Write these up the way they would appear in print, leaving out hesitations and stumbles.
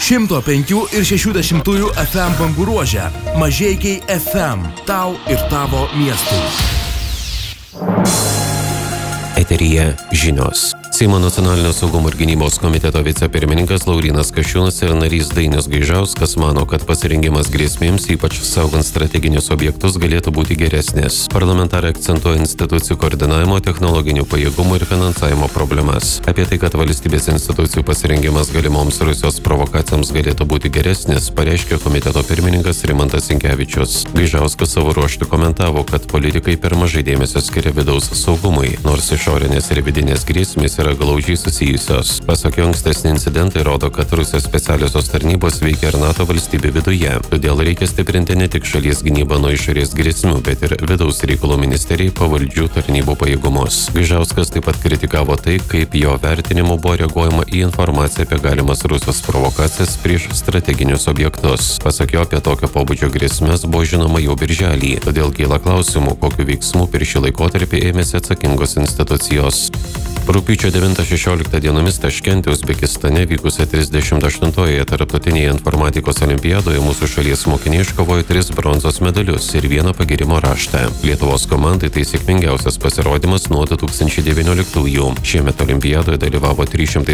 105 ir 60 FM bangų ruože. Mažeikiai FM. Tau ir tavo miestui. Eteryje žinios. Seimo nacionalinio saugumo ir gynybos komiteto vicepirmininkas Laurynas Kasčiūnas ir narys Dainius Gaižauskas mano, kad pasirengimas grėsmėms, ypač saugant strateginius objektus, galėtų būti geresnis. Parlamentarai akcentuoja institucijų koordinavimo, technologinių pajėgumų ir finansavimo problemas. Apie tai, kad valstybės institucijų pasirengimas galimoms Rusijos provokacijoms galėtų būti geresnis, pareiškė komiteto pirmininkas Rimantas Sinkevičius. Gaižauskas savo ruožtu komentavo, kad politikai per mažai dėmesio skiria vidaus saugumui, nors išorinės ir vidinės grėsmės yra glaudžiai susijusios. Pasak jo, ankstesni incidentai rodo, kad Rusijos specialiosios tarnybos veikia ir NATO valstybių viduje. Todėl reikia stiprinti ne tik šalies gynybą nuo išorės grėsmių, bet ir vidaus reikalų ministerijai pavaldžių tarnybų pajėgumus. Gaižauskas taip pat kritikavo tai, kaip jo vertinimu buvo reaguojama į informaciją apie galimas Rusijos provokacijas prieš strateginius objektus. Pasak jo, apie tokio pobūdžio grėsmes buvo žinoma jau birželį. Todėl kyla klausimų, kokiu veiksmu per šį laikotarpį ėmėsi atsakingos institucijos. Rugpjūčio 9-16 dienomis Taškente, Uzbekistane vykusią 38-oje tarptautinėje informatikos olimpiadoje mūsų šalies mokiniai iškovojo 3 bronzos medalius ir 1 pagyrimo raštą. Lietuvos komandai tai sėkmingiausias pasirodymas nuo 2019-ųjų. Šiemet olimpiadoje dalyvavo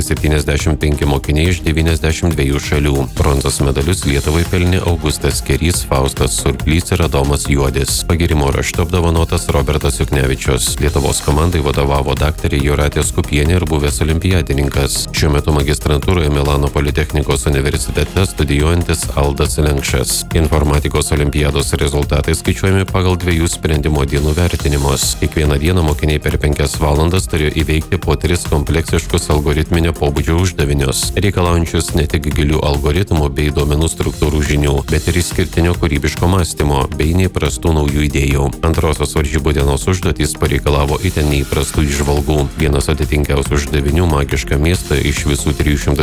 375 mokiniai iš 92 šalių. Bronzos medalius Lietuvai pelnė Augustas Kerys, Faustas Surplys ir Adomas Juodis. Pagyrimo raštu apdovanotas Robertas Juknevičius. Lietuvos komandai vadovavo daktarė Jūratė Skupienė ir buvęs olimpiadininkas. Šiuo metu magistrantūroje Milano Politechnikos universitete studijuojantis Aldas Lenkšas. Informatikos olimpiados rezultatai skaičiuojami pagal 2 sprendimo dienų vertinimus. Kiekvieną dieną mokiniai per 5 valandas turėjo įveikti po 3 kompleksiškus algoritminio pobūdžio uždavinius, reikalaujančius ne tik gilių algoritmų bei duomenų struktūrų žinių, bet ir išskirtinio kūrybiško mąstymo bei neįprastų naujų idėjų. Antrosios varžybų dienos užduotys pareikalavo itin neįprastų įžvalgų. Vienas atitinkiausių uždavinių magišką miestą iš visų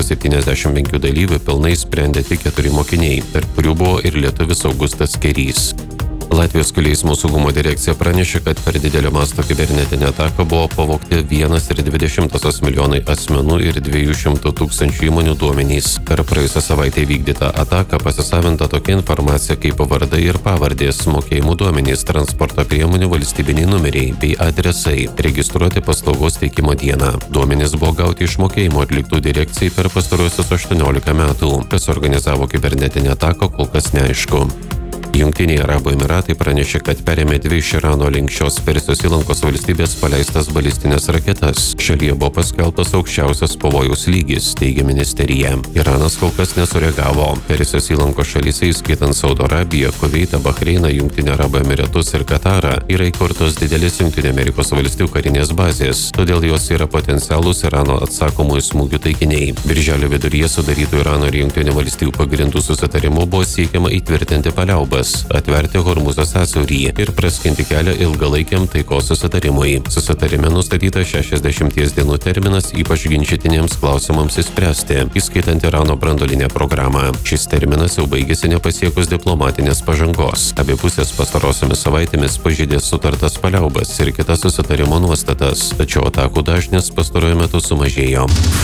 375 dalyvių pilnai sprendė tik 4 mokiniai, tarp kurių buvo ir lietuvis Augustas Kerys. Latvijos kelių eismo saugumo direkcija pranešė, kad per didelio masto kibernetinę ataką buvo pavogti 1,2 milijonai asmenų ir 200 tūkstančių įmonių duomenys. Per praėjusią savaitę vykdytą ataką pasisavinta tokia informacija kaip vardai ir pavardės, mokėjimų duomenys, transporto priemonių valstybiniai numeriai bei adresai, registruoti paslaugos teikimo dieną. Duomenys buvo gauti iš mokėjimų atliktų direkcijai per pastaruosius 18 metų. Kas organizavo kibernetinę ataką, kol kas neaišku. Jungtiniai Arabų Emiratai pranešė, kad perėmė 2 iš Irano link šios Persijos įlankos valstybės paleistas balistinės raketas. Šalyje buvo paskelbtas aukščiausias pavojaus lygis, teigia ministerija. Iranas kol kas nesureagavo. Persijos įlankos šalyse, įskaitant Saudo Arabiją, Kuveitą, Bahreiną, Jungtinių Arabų Emiratus ir Katarą, yra įkurtos didelės Jungtinių Amerikos valstijų karinės bazės, todėl jos yra potencialūs Irano atsakomųjų smūgių taikiniai. Birželio viduryje sudarytų Irano ir Jungtinių valstijų pagrindų susitarimu buvo siekiama įtvirtinti paliaubas, atverti Hormuzo sąsiaurį ir praskinti kelią ilgalaikiam taikos susitarimui. Susitarime nustatyta 60 dienų terminas ypač ginčytiniems klausimams išspręsti, įskaitant Irano branduolinę programą. Šis terminas jau baigėsi nepasiekus diplomatinės pažangos. Abi pusės pastarosiomis savaitėmis pažeidė sutartas paliaubas ir kitas susitarimo nuostatas, tačiau atakų dažnis pastaruoju metu sumažėjo.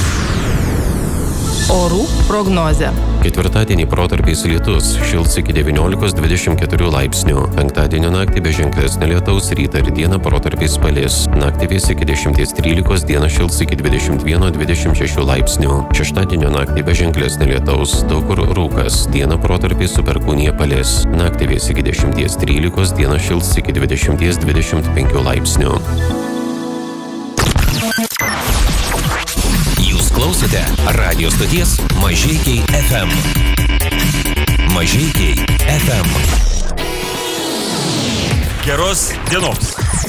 Orų prognozė. Ketvirtadienį protarpiais lietus, šils iki 19-24 laipsnių. Penktadienio naktį be ženklesnio lietaus, rytą ir dieną protarpiais palis. Naktį vės iki 10-13, dieną šils iki 21-26 laipsnių. Šeštadienio naktį be ženklesnio lietaus, daug kur rūkas, dieną protarpiais su perkūnija palis. Naktį vės iki 10-13, dieną šils iki 20-25 laipsnių. Klausote radio stoties Mažeikiai FM. Mažeikiai FM. Geros dienos.